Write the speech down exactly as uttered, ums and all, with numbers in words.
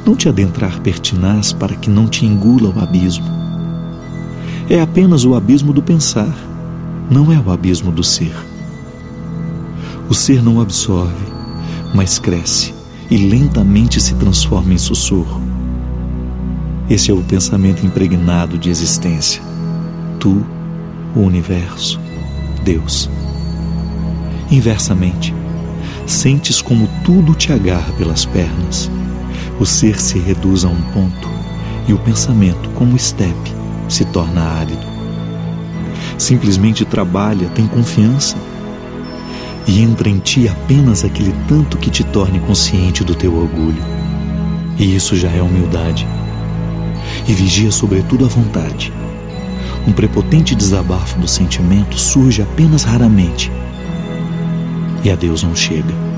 não te adentrar pertinaz para que não te engula o abismo. É apenas o abismo do pensar, não é o abismo do ser. O ser não absorve, mas cresce e lentamente se transforma em sussurro. Esse é o pensamento impregnado de existência. Tu, o universo, Deus. Inversamente, sentes como tudo te agarra pelas pernas. O ser se reduz a um ponto e o pensamento, como estepe, se torna árido. Simplesmente trabalha, tem confiança e entra em ti apenas aquele tanto que te torne consciente do teu orgulho. E isso já é humildade. E vigia sobretudo a vontade. Um prepotente desabafo do sentimento surge apenas raramente. E a Deus não chega.